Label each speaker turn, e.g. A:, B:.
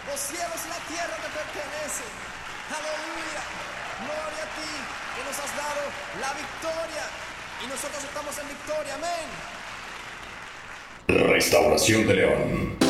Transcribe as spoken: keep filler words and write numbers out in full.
A: Los cielos y la tierra te pertenecen. Aleluya. Gloria a ti que nos has dado la victoria. Y nosotros estamos en victoria. Amén.
B: Restauración de León.